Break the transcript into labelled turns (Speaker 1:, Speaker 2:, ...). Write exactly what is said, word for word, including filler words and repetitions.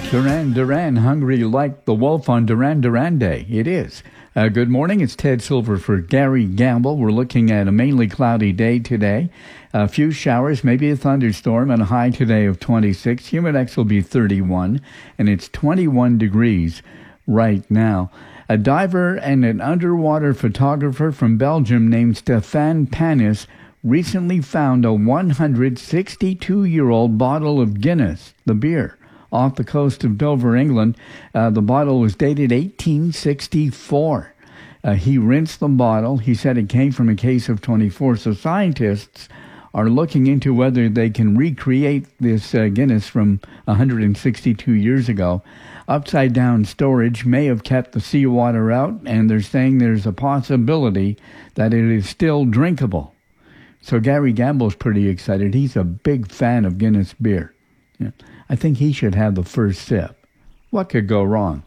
Speaker 1: Duran Duran, hungry like the wolf on Duran Duran Day. It is. Uh, good morning. It's Ted Silver for Gary Gamble. We're looking at a mainly cloudy day today. A few showers, maybe a thunderstorm, and a high today of twenty-six. Humidex will be thirty-one, and it's twenty-one degrees right now. A diver and an underwater photographer from Belgium named Stefan Panis recently found a one hundred sixty-two-year-old bottle of Guinness, the beer, off the coast of Dover, England. Uh, the bottle was dated eighteen sixty-four. Uh, he rinsed the bottle. He said it came from a case of twenty-four. So scientists are looking into whether they can recreate this uh, Guinness from one hundred sixty-two years ago. Upside-down storage may have kept the seawater out, and they're saying there's a possibility that it is still drinkable. So Gary Gamble's pretty excited. He's a big fan of Guinness beer. Yeah. I think he should have the first sip. What could go wrong?